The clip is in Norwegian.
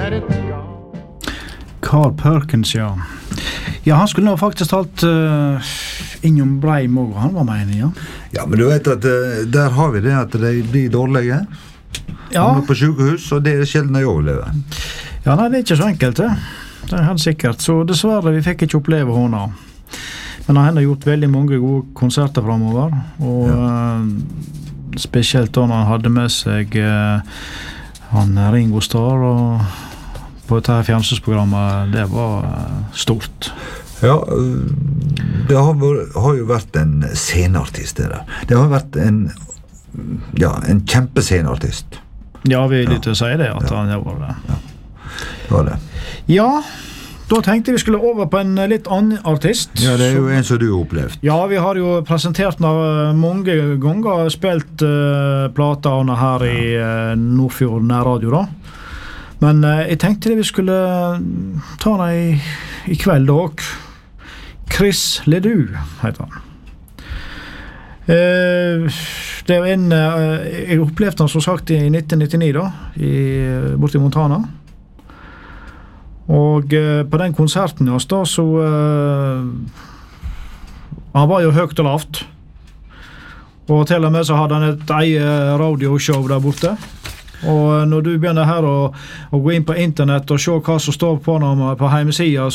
let it go. Carl Perkins, ja. Ja, han skulle nå faktisk talt innom Breim også, han var med ja. Ja, men du vet at der har vi det at de blir dårlige. Ja. Han er på sykehus, og det er sjelden de overlever. Ja, nei, det er ikke så enkelt, det. Det er helt sikkert. Så dessverre, vi fikk ikke oppleve henne. Men han har gjort veldig mange gode konserter fremover, og spesielt da han hadde med seg han Ringo Starr og på dette fjernsynsprogrammet, det var stort. Ja, det har jo vært en sceneartist det der. Det har vært en kjempesceneartist. Ja, vi er litt til å si det, at han var det. Ja, det var det. Ja, da tenkte vi skulle over på en litt annen artist. Ja, det er jo en som du har opplevd. Ja, vi har jo presentert den mange ganger, spilt plater av her i Nordfjord nærradio da. Men jeg tenkte vi skulle ta den i kveld også. Chris Ledoux heter han. Det er en jeg opplevde han som sagt i 1999 da, borte i Montana. Og på den konserten da, så han var jo høyt og lavt. Og til og med så hadde han et eget radioshow der borte. Og når du begynner her å gå inn på internett og se hva som står på hjemmesiden,